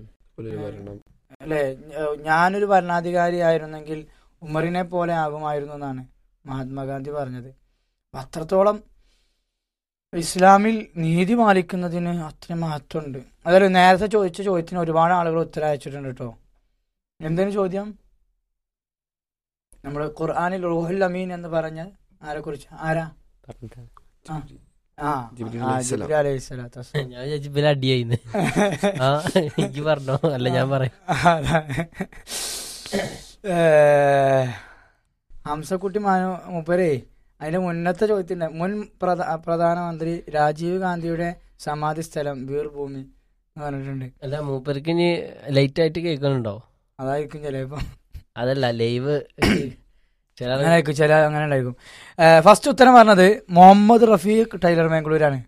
ഞാനൊരു ഭരണാധികാരി ആയിരുന്നെങ്കിൽ ഉമറിനെ പോലെ ആകുമായിരുന്നു എന്നാണ് മഹാത്മാഗാന്ധി പറഞ്ഞത്. അത്രത്തോളം ഇസ്ലാമിൽ നീതി പാലിക്കുന്നതിന് അത്ര മഹത്വമുണ്ട്. അതായത് നേരത്തെ ചോദിച്ച ചോദ്യത്തിന് ഒരുപാട് ആളുകൾ ഉത്തരം അയച്ചിട്ടുണ്ട് കേട്ടോ. എന്തിനു ചോദ്യം? നമ്മൾ ഖുർആനിൽ റൂഹുൽ അമീൻ എന്ന് പറഞ്ഞ ആരെ കുറിച്ച്? ആരാ? ജിബ്രീൽ അലൈഹിസ്സലാത്തു വസ്സലാം. ഞാൻ ജിബ്രീൽ അടിയായിന്ന് എനിക്ക് പറഞ്ഞോ? അല്ല, ഞാൻ പറയാം. ഹംസക്കുട്ടി മൂപ്പരേ അതിന്റെ മുന്നത്തെ ചോദ്യത്തിന്റെ മുൻ പ്രധാനമന്ത്രി രാജീവ് ഗാന്ധിയുടെ സമാധി സ്ഥലം വീർഭൂമി എന്ന് പറഞ്ഞിട്ടുണ്ട്. അല്ല, മൂപ്പർക്ക് ഇനി ലൈറ്റ് ആയിട്ട് കേൾക്കണുണ്ടോ? അതായിരിക്കും ചിലപ്പോ. അതല്ല, ലൈവ് അങ്ങനെ ഉണ്ടായിരിക്കും. ഫസ്റ്റ് ഉത്തരം പറഞ്ഞത് മുഹമ്മദ് റഫീഖ് ടൈലർ മാംഗ്ലൂരാണ്.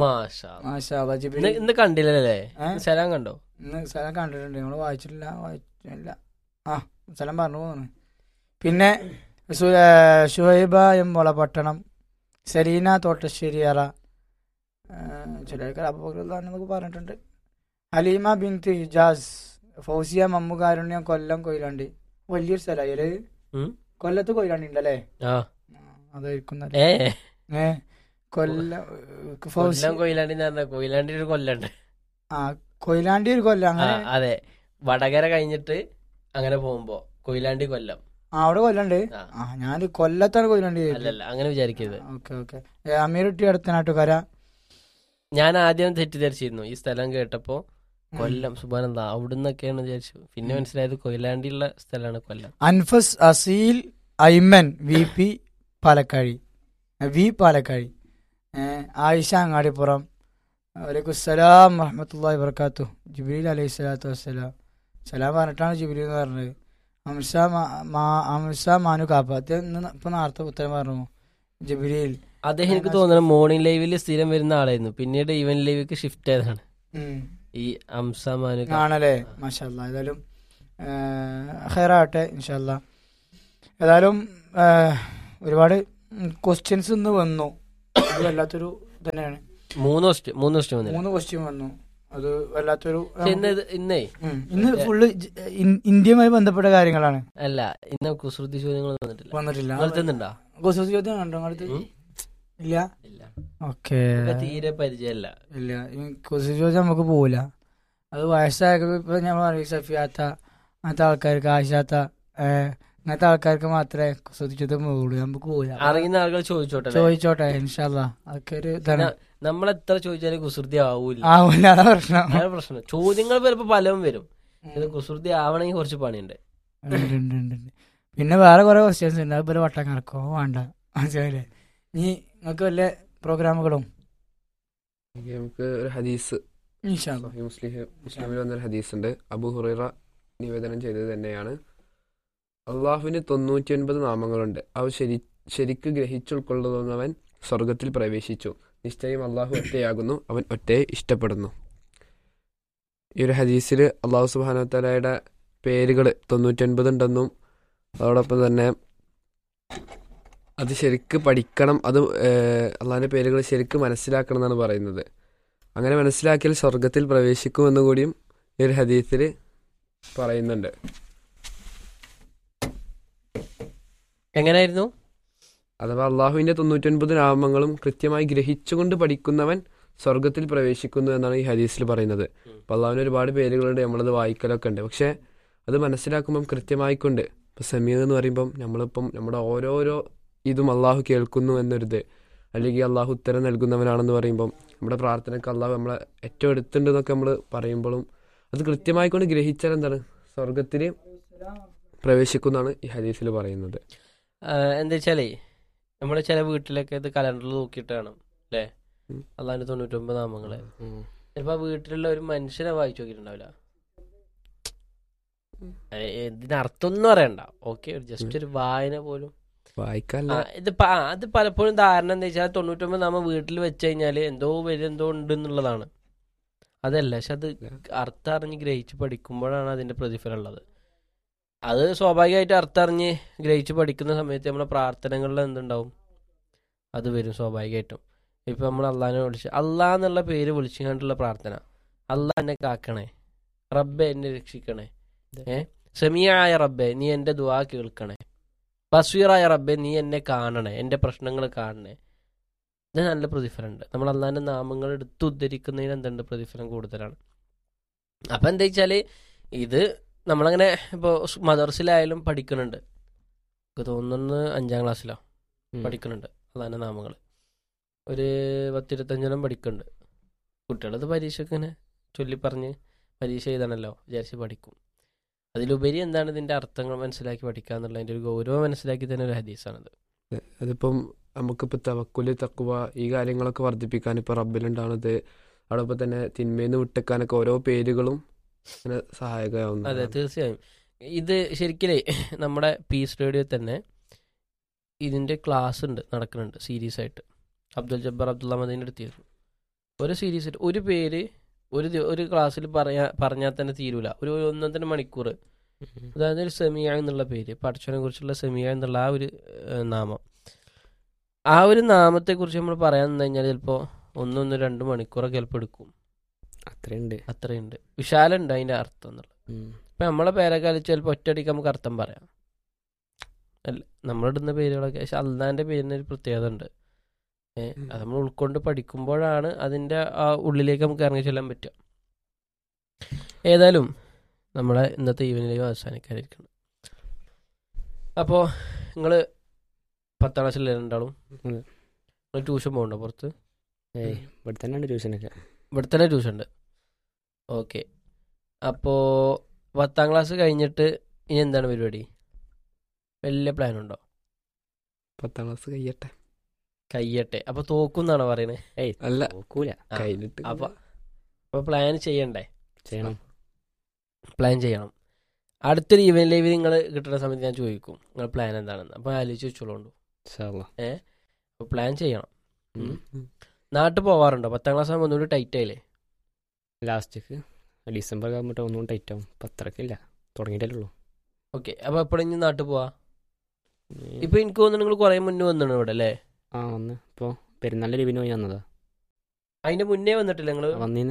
ഇന്ന് കണ്ടില്ലല്ലേ? സ്ഥലം കണ്ടോ? ഇന്ന് സ്ഥലം കണ്ടിട്ടുണ്ട്, നിങ്ങൾ വായിച്ചില്ല. സ്ഥലം പറഞ്ഞു പോകുന്നു. പിന്നെ ഷുഹൈബ എം വളപട്ടണം, സരീന തോട്ടശ്ശേരിയറ, ചിലർക്ക് പറഞ്ഞിട്ടുണ്ട്. ഹലീമ ബിൻത്ത് ഹിജാസ്, ഫൗസിയ മമ്മുകാരുണ്യം, കൊല്ലം കൊയിലാണ്ടി. വലിയൊരു സ്ഥലമായി കൊല്ലത്ത് കൊയിലാണ്ടി ഉണ്ടല്ലേ? അതായിരിക്കും കൊയിലാണ്ടി ഒരു കൊല്ലുണ്ട്. കൊയിലാണ്ടി ഒരു കൊല്ലം. അങ്ങനെ അതെ, വടകര കഴിഞ്ഞിട്ട് അങ്ങനെ പോകുമ്പോ കൊയിലാണ്ടി കൊല്ലം. അവിടെ കൊല്ലണ്ട്. ഞാൻ കൊല്ലത്താണ് കൊയിലാണ്ടി. അല്ലല്ല, അങ്ങനെ വിചാരിക്കരുത്. ഓക്കെ. അമീറുട്ടി അടുത്ത നാട്ടുകാര. ഞാൻ ആദ്യം തെറ്റിദ്ധരിച്ചിരുന്നു ഈ സ്ഥലം കേട്ടപ്പോ. കൊല്ലം, സുബാനന്ദ അവിടുന്നൊക്കെയാണ് വിചാരിച്ചു. പിന്നെ മനസ്സിലായത് കൊയിലാണ്ടിയുള്ള സ്ഥലമാണ് കൊല്ലം. അൻഫസ് അസീൽ ഐമൻ വി പാലക്കാഴി. ആയിഷ അങ്ങാടിപ്പുറം. വലൈക്കുസ്സലാം വറഹ്മത്തുള്ളാഹി വബറകാതുഹു. ജിബ്രീൽ അലൈഹിസ്സലാത്തു വസ്സലാം. സലാം പറഞ്ഞിട്ടാണ് ജിബ്രീൽ എന്ന് പറഞ്ഞത്. ഹംസ മാനു കാപ്പ. ഇപ്പൊ നേരത്തെ ഉത്തരം പറഞ്ഞു ജിബ്രീൽ. അദ്ദേഹം എനിക്ക് തോന്നുന്നു മോർണിംഗ് ലൈവിൽ സ്ഥിരം വരുന്ന ആളായിരുന്നു, പിന്നീട് ഈവൻ ലൈവിലേക്ക് ഷിഫ്റ്റ് ആയതാണ് ഈ ഹംസ മാനു ആണല്ലേ? മാഷാ അല്ലാഹ്. ഏതായാലും ഖൈറാവട്ടെ ഇൻഷാ അല്ലാഹ്. ഏതായാലും ഒരുപാട് ക്വസ്റ്റ്യൻസ് ഇന്ന് വന്നു. അത് വല്ലാത്തൊരു തന്നെയാണ്. മൂന്ന് ക്വസ്റ്റ്യൻ വന്നു. അത് വല്ലാത്തൊരു ഇന്ന് ഫുള്ള് ഇന്ത്യയുമായി ബന്ധപ്പെട്ട കാര്യങ്ങളാണ്. അല്ല, ഇന്ന് കുസൃതി ചോദ്യങ്ങൾ വന്നിട്ടില്ല. കുസൃതി ചോദ്യം കണ്ടോ അടുത്ത്? ഇല്ല. ഓക്കെ, തീരെ പരിചയമില്ല. ഇല്ല, കുസൃതി ചോദ്യം നമുക്ക് പോവില്ല. അത് വയസ്സായ ഇപ്പൊ ഞാൻ പറയും സഫിയാത്ത അങ്ങനത്തെ ആൾക്കാർക്ക്, ആശാത്ത അങ്ങനത്തെ ആൾക്കാർക്ക് മാത്രമേ കുസൃതി ചോദ്യം പോവുള്ളൂ. നമുക്ക് പോവില്ല. അറിയുന്ന ആളുകൾ ചോദിച്ചോട്ടെ ഇൻഷാ അല്ലാഹ്. അതൊക്കെ ഒരു നമ്മളെത്ര ചോദിച്ചാലും കുസൃതി ആവൂല. പ്രശ്നം ചോദ്യങ്ങൾ ചിലപ്പോ പലവും വരും. കുസൃതി ആവണമെങ്കിൽ കുറച്ച് പണിയുണ്ട്. പിന്നെ വേറെ കുറെ ക്വസ്റ്റ്യൻസ് ഉണ്ട്. അതുപോലെ വട്ടം കറക്കോ വേണ്ട. നീ നിങ്ങൾക്ക് വല്ല പ്രോഗ്രാമുകളും? നമുക്ക് ഒരു ഹദീസ് ഇൻഷാ അല്ലാ. മുസ്ലിമിൽ വന്നൊരു ഹദീസുണ്ട്. അബൂ ഹുറൈറ നിവേദനം ചെയ്തത് തന്നെയാണ്. അള്ളാഹുവിന് 99 നാമങ്ങളുണ്ട്. അവ ശരിക്ക് ഗ്രഹിച്ചുൾക്കൊള്ളുന്നവൻ സ്വർഗത്തിൽ പ്രവേശിച്ചു. നിശ്ചയം അള്ളാഹു ഒറ്റയാകുന്നു, അവൻ ഒറ്റയെ ഇഷ്ടപ്പെടുന്നു. ഈ ഒരു ഹദീസിൽ അള്ളാഹു സുബ്ഹാനഹു വ തആലയുടെ പേരുകൾ 99 ഉണ്ടെന്നും അതോടൊപ്പം തന്നെ അത് ശരിക്ക് പഠിക്കണം, അത് അള്ളാഹിൻ്റെ പേരുകൾ ശരിക്ക് മനസ്സിലാക്കണം എന്നാണ് പറയുന്നത്. അങ്ങനെ മനസ്സിലാക്കിയാൽ സ്വർഗത്തിൽ പ്രവേശിക്കുമെന്ന് കൂടിയും ഈ ഒരു ഹദീസിൽ പറയുന്നുണ്ട്. എങ്ങനെയായിരുന്നു? അഥവാ അള്ളാഹുവിൻ്റെ 99 നാമങ്ങളും കൃത്യമായി ഗ്രഹിച്ചുകൊണ്ട് പഠിക്കുന്നവൻ സ്വർഗത്തിൽ പ്രവേശിക്കുന്നു എന്നാണ് ഈ ഹദീസിൽ പറയുന്നത്. അപ്പം അള്ളാഹുവിന് ഒരുപാട് പേരുകളുണ്ട്, നമ്മളത് വായിക്കലൊക്കെ ഉണ്ട്. പക്ഷേ അത് മനസ്സിലാക്കുമ്പം കൃത്യമായിക്കൊണ്ട് ഇപ്പം സമീർ എന്ന് പറയുമ്പം നമ്മളിപ്പം നമ്മുടെ ഓരോരോ ഇതും അള്ളാഹു കേൾക്കുന്നു എന്നൊരിത്, അല്ലെങ്കിൽ അള്ളാഹു ഉത്തരം നൽകുന്നവനാണെന്ന് പറയുമ്പം നമ്മുടെ പ്രാർത്ഥനയ്ക്ക് അള്ളാഹു നമ്മളെ ഏറ്റവും അടുത്തുണ്ട് എന്നൊക്കെ നമ്മൾ പറയുമ്പോഴും അത് കൃത്യമായിക്കൊണ്ട് ഗ്രഹിച്ചാൽ എന്താണ് സ്വർഗത്തിൽ പ്രവേശിക്കുന്നതാണ് ഈ ഹദീസിൽ പറയുന്നത്. എന്താ വെച്ചാലേ നമ്മൾ ചില വീട്ടിലൊക്കെ ഇത് കലണ്ടറിൽ നോക്കിയിട്ട് കാണും അല്ലേ, അള്ളാഹിന്റെ 99 നാമങ്ങള്. ചിലപ്പോ ആ വീട്ടിലുള്ള ഒരു മനുഷ്യനെ വായിച്ചു നോക്കിയിട്ടുണ്ടാവില്ല. ഇതിനർത്ഥമൊന്നും അറിയണ്ട, ഓക്കെ, ജസ്റ്റ് ഒരു വായന പോലും വായിക്കാല്ല. അത് പലപ്പോഴും ധാരണ എന്താ വെച്ചാൽ 99 നാമം വീട്ടിൽ വെച്ച് കഴിഞ്ഞാല് എന്തോ എന്തോ ഉണ്ട് എന്നുള്ളതാണ്. അതല്ല, പക്ഷെ അത് അർത്ഥം അറിഞ്ഞ് ഗ്രഹിച്ച് പഠിക്കുമ്പോഴാണ് അതിന്റെ പ്രതിഫലം ഉള്ളത്. അത് സ്വാഭാവികമായിട്ട് അർത്ഥം അറിഞ്ഞ് ഗ്രഹിച്ച് പഠിക്കുന്ന സമയത്ത് നമ്മുടെ പ്രാർത്ഥനകളിൽ എന്തുണ്ടാവും, അത് വരും സ്വാഭാവികമായിട്ടും. ഇപ്പം നമ്മൾ അള്ളാഹിനെ വിളിച്ച് അള്ളാഹ് എന്നുള്ള പേര് വിളിച്ചു കണ്ടുള്ള പ്രാർത്ഥന, അള്ളാഹ് എന്നെ കാക്കണേ, റബ്ബെ എന്നെ രക്ഷിക്കണേ, സമീആയ റബ്ബെ നീ എൻ്റെ ദുആ കേൾക്കണേ, ബസ്വീറായ റബ്ബെ നീ എന്നെ കാണണേ, എൻ്റെ പ്രശ്നങ്ങൾ കാണണേ. ഇത് നല്ല പ്രതിഫലമുണ്ട്. നമ്മൾ അള്ളാഹിൻ്റെ നാമങ്ങൾ എടുത്ത് ഉദ്ധരിക്കുന്നതിന് എന്തുണ്ട്, പ്രതിഫലം കൂടുതലാണ്. അപ്പം എന്താ വെച്ചാൽ ഇത് നമ്മളങ്ങനെ ഇപ്പോൾ മദർസിലായാലും പഠിക്കുന്നുണ്ട്. എനിക്ക് തോന്നുന്നു 5ാം ക്ലാസ്സിലോ പഠിക്കുന്നുണ്ട് അള്ളാഹിൻ്റെ നാമങ്ങൾ. ഒരു 10-25 പഠിക്കുന്നുണ്ട്. കുട്ടികളത് പരീക്ഷയ്ക്ക് ഇങ്ങനെ ചൊല്ലിപ്പറഞ്ഞ് പരീക്ഷ എഴുതണമല്ലോ വിചാരിച്ച് പഠിക്കും. അതിലുപരി എന്താണ് ഇതിൻ്റെ അർത്ഥങ്ങൾ മനസ്സിലാക്കി പഠിക്കുക എന്നുള്ളതിൻ്റെ ഒരു ഗൗരവം മനസ്സിലാക്കി തന്നെ ഒരു ഹദീസാണത്. അതിപ്പം നമുക്കിപ്പോൾ തവക്കുല്, തഖ്വ, ഈ കാര്യങ്ങളൊക്കെ വർദ്ധിപ്പിക്കാൻ ഇപ്പോൾ റബ്ബിലുണ്ടാവുന്നത്, അതോടൊപ്പം തന്നെ തിന്മയിൽ നിന്ന് വിട്ടേക്കാനൊക്കെ ഓരോ പേരുകളും അങ്ങനെ സഹായകമാവുന്നു. അതെ, തീർച്ചയായും. ഇത് ശരിക്കും നമ്മുടെ പീസ് റേഡിയോ തന്നെ ഇതിൻ്റെ ക്ലാസ് ഉണ്ട്, നടക്കുന്നുണ്ട് സീരീസ് ആയിട്ട്. അബ്ദുൽ ജബ്ബാർ അബ്ദുള്ള മദീൻ്റെ അടുത്തിരുന്നു ഒരു സീരീസ് ആയിട്ട്. ഒരു പേര് ഒരു ക്ലാസ്സിൽ പറഞ്ഞാൽ തന്നെ തീരൂല, ഒരു 1.5 മണിക്കൂർ. അതായത് ഒരു സെമിയ എന്നുള്ള പേര്, പടച്ചോനെ കുറിച്ചുള്ള സെമിയ എന്നുള്ള ആ ഒരു നാമം, ആ ഒരു നാമത്തെക്കുറിച്ച് നമ്മൾ പറയാൻ നിന്ന് കഴിഞ്ഞാൽ ചിലപ്പോൾ 1-2 മണിക്കൂറൊക്കെ ചിലപ്പോൾ എടുക്കും. അത്രയുണ്ട് വിശാലുണ്ട് അതിൻ്റെ അർത്ഥം എന്നുള്ളത്. ഇപ്പം നമ്മളെ പേരൊക്കെ ചിലപ്പോൾ ഒറ്റയടിക്ക് നമുക്ക് അർത്ഥം പറയാം അല്ല, നമ്മളിടുന്ന പേരുകളൊക്കെ. പക്ഷെ അള്ളാൻ്റെ പേരിനൊരു പ്രത്യേകത ഉണ്ട്. അത് നമ്മൾ ഉൾക്കൊണ്ട് പഠിക്കുമ്പോഴാണ് അതിൻ്റെ ആ ഉള്ളിലേക്ക് നമുക്ക് ഇറങ്ങി ചെല്ലാൻ പറ്റുക. ഏതായാലും നമ്മളെ ഇന്നത്തെ ഈവനിലേക്ക് അവസാനിക്കാതിരിക്കണം. അപ്പോൾ നിങ്ങൾ 10ാം ക്ലാസ്സിൽ രണ്ടാളും നിങ്ങൾ ട്യൂഷൻ പോകണ്ടോ പുറത്ത്? ഇവിടെ തന്നെ ട്യൂഷനൊക്കെ. ഇവിടെ തന്നെ ട്യൂഷൻ ഉണ്ട്. ഓക്കെ. അപ്പോൾ 10ാം ക്ലാസ് കഴിഞ്ഞിട്ട് ഇനി എന്താണ് പരിപാടി? വലിയ പ്ലാനുണ്ടോ? 10ാം ക്ലാസ് കഴിയട്ടെ. അപ്പോൾ തോക്കുന്നാണോ പറയണേ? അല്ല, നോക്കൂല. അപ്പോൾ പ്ലാൻ ചെയ്യണ്ടേ? പ്ലാൻ ചെയ്യണം. അടുത്തൊരു ഈവൻ ലൈവ് നിങ്ങൾ കിട്ടുന്ന സമയത്ത് ഞാൻ ചോദിക്കും നിങ്ങൾ പ്ലാൻ എന്താണെന്ന്. അപ്പോൾ ആലോചിച്ച് വെച്ചോളൂ. അപ്പോൾ പ്ലാൻ ചെയ്യണം. നാട്ടിൽ പോവാറുണ്ടോ? 10ാം ക്ലാസ് ആകുമ്പോൾ ഒന്നുകൂടി ടൈറ്റ് ആയില്ലേ? ലാസ്റ്റ്ക്ക് ഡിസംബർ ആകുമ്പോൾ ഒന്നും ടൈറ്റ് ആവും. 10 തുടങ്ങിയിട്ടല്ലേ ഉള്ളൂ. ഓക്കെ. അപ്പോൾ എപ്പോഴെങ്കിലും നാട്ടിൽ പോവാ? ഇപ്പോൾ എനിക്ക് തോന്നുന്നു നിങ്ങൾ കുറേ മുന്നേ വന്നിട്ടുണ്ട് ഇവിടെ അല്ലേ? വന്ന് ഇപ്പോൾ പെരുന്നാളിൻ്റെ ലീവിന് പോയി വന്നതാ. അതിൻ്റെ മുന്നേ വന്നിട്ടില്ല നിങ്ങൾ? വന്നീന്ന്.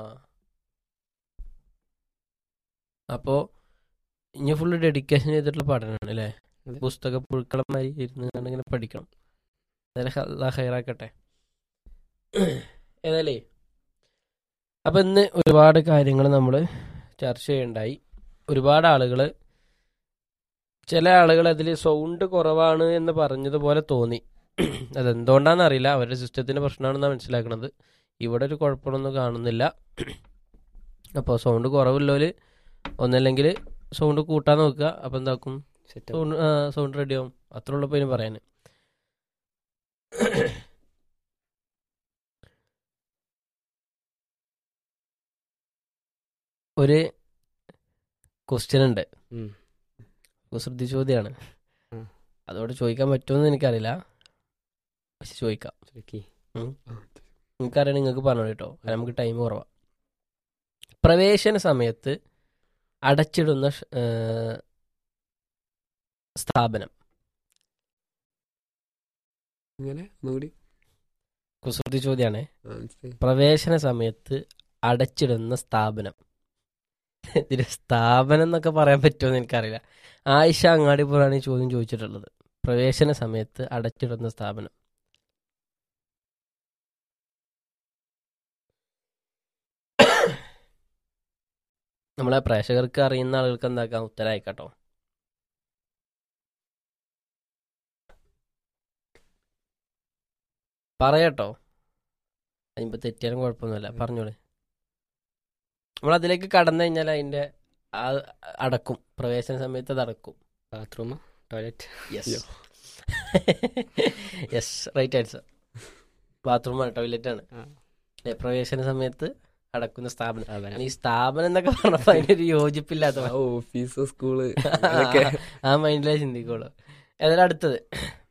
അപ്പോൾ ഇനി ഫുള്ള് ഡെഡിക്കേഷൻ ചെയ്തിട്ടുള്ള പഠനമാണ് അല്ലേ? പുസ്തക പുഴുക്കളന്മാരി ഇരുന്ന് ഇങ്ങനെ പഠിക്കണം. അതെല്ലാം ഹൈറാക്കട്ടെ. ഏതായാലേ അപ്പം ഇന്ന് ഒരുപാട് കാര്യങ്ങൾ നമ്മൾ ചർച്ച ചെയ്യണ്ടായി. ഒരുപാട് ആളുകൾ, ചില ആളുകൾ അതിൽ സൗണ്ട് കുറവാണ് എന്ന് പറഞ്ഞതുപോലെ തോന്നി. അതെന്തുകൊണ്ടാണെന്ന് അറിയില്ല, അവരുടെ സിസ്റ്റത്തിൻ്റെ പ്രശ്നമാണെന്നാണ് മനസ്സിലാക്കുന്നത്. ഇവിടെ ഒരു കുഴപ്പമൊന്നും കാണുന്നില്ല. അപ്പോൾ സൗണ്ട് കുറവുള്ളവർ ഒന്നല്ലെങ്കിൽ സൗണ്ട് കൂട്ടാൻ നോക്കുക. അപ്പോൾ എന്താക്കും, സൗണ്ട് റെഡിയാവും. അത്ര ഉള്ളപ്പോൾ ഇനി പറയാൻ. ഒരു ക്വസ്റ്റ്യൻ ഉണ്ട്, ഉം. കുസൃതി ചോദ്യമാണ്. ഉം. അതോടെ ചോദിക്കാൻ പറ്റുമെന്ന് എനിക്കറിയില്ല, പക്ഷെ ചോദിക്കാം. ചോദിക്ക്. നിങ്ങൾക്കറിയാം, നിങ്ങൾക്ക് പറഞ്ഞു കേട്ടോ, നമുക്ക് ടൈം കുറവാണ്. പ്രവേശന സമയത്ത് അടച്ചിടുന്ന സ്ഥാപനം. ഇങ്ങനെ ഒന്നുകൂടി കുസൃതി ചോദ്യമാണ്. മനസ്സിലായി. പ്രവേശന സമയത്ത് അടച്ചിടുന്ന സ്ഥാപനം. ഇതിന് സ്ഥാപനം എന്നൊക്കെ പറയാൻ പറ്റുമെന്ന് എനിക്കറിയില്ല. ആയിഷ അങ്ങാടിപ്പുറാണ് ഈ ചോദ്യം ചോദിച്ചിട്ടുള്ളത്. പ്രവേശന സമയത്ത് അടച്ചിടുന്ന സ്ഥാപനം. നമ്മളെ പ്രേക്ഷകർക്ക് അറിയുന്ന ആളുകൾക്ക് എന്താക്കാം, ഉത്തരം അയക്കാട്ടോ. പറയാട്ടോ, അതിനിപ്പോൾ തെറ്റിയാലും കുഴപ്പമൊന്നുമില്ല, പറഞ്ഞോളെ. നമ്മളതിലേക്ക് കടന്നു കഴിഞ്ഞാൽ അതിൻ്റെ അടക്കും, പ്രവേശന സമയത്ത് അത് അടക്കും. Bathroom, toilet. Yes yes, right answer. ബാത്റൂമാണ്, ടോയ്ലറ്റാണ്. പ്രവേശന സമയത്ത് അടക്കുന്ന സ്ഥാപനം. ഈ സ്ഥാപനം എന്നൊക്കെ പറഞ്ഞപ്പോൾ അതിനൊരു യോജിപ്പില്ലാത്ത ഓഫീസ്, സ്കൂള് ആ മൈൻഡിലേ ചിന്തിക്കുള്ളൂ. ഏതായാലും അടുത്തത്,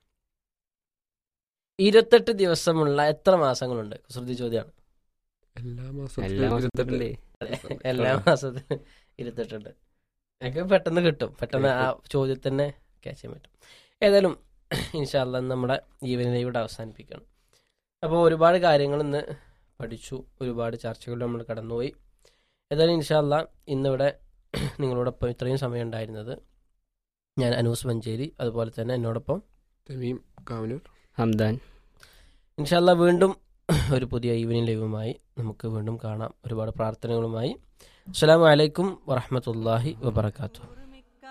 28 ദിവസമുള്ള എത്ര മാസങ്ങളുണ്ട്? കുസൃതി ചോദ്യമാണ്. എല്ലാ എല്ലാ മാസത്തിലും മാസത്തിലല്ലേ? എല്ലാ മാസത്തിലും 28 ഉണ്ട്. എനിക്ക് പെട്ടെന്ന് കിട്ടും, പെട്ടെന്ന് ആ ചോദ്യത്തന്നെ ക്യാച്ച് ചെയ്യാൻ പറ്റും. ഏതായാലും ഇൻഷാ അല്ലാ നമ്മുടെ ഈവനിങ് ഇവിടെ അവസാനിപ്പിക്കണം. അപ്പോൾ ഒരുപാട് കാര്യങ്ങൾ ഇന്ന് പഠിച്ചു, ഒരുപാട് ചർച്ചകൾ നമ്മൾ കടന്നുപോയി. ഏതായാലും ഇൻഷാ അല്ലാ ഇന്നിവിടെ നിങ്ങളോടൊപ്പം ഇത്രയും സമയം ഉണ്ടായിരുന്നത് ഞാൻ അനൂസ് മഞ്ചേരി, അതുപോലെ തന്നെ എന്നോടൊപ്പം തമീം കാവനൂർ, ഹംദാൻ. ഇൻഷാ അല്ലാ വീണ്ടും ഒരു പുതിയ ഈവനിങ് ലൈവുമായി നമുക്ക് വീണ്ടും കാണാം, ഒരുപാട് പ്രാർത്ഥനകളുമായി. അസ്സലാമു അലൈക്കും വറഹ്മത്തുള്ളാഹി വബറകാതുഹു.